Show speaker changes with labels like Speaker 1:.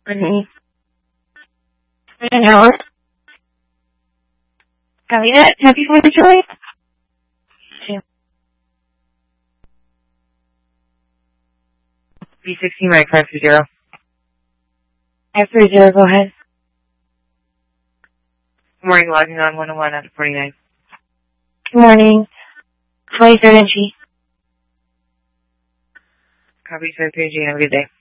Speaker 1: Morning. Hello. Cabina, happy 4th of July?
Speaker 2: B16 right, 530.
Speaker 1: 530, go ahead.
Speaker 2: Good morning, logging on 101 out of 49.
Speaker 1: Good morning. Flight 30
Speaker 2: Copy, 730G, have a good day.